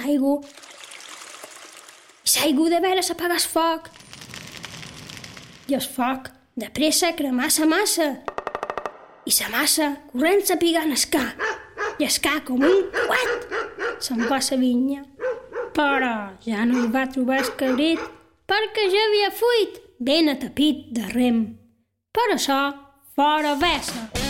Saigu. Saigu de veres apagar el foc. I el foc, de pressa, cremar la massa. I la massa, corrent-se pigant el ca. I el ca, com un coet, se'n va a la vinya. Però ja no hi va trobar el cabrit perquè ja havia fuit ben atapit de rem. Per això, fora vessa.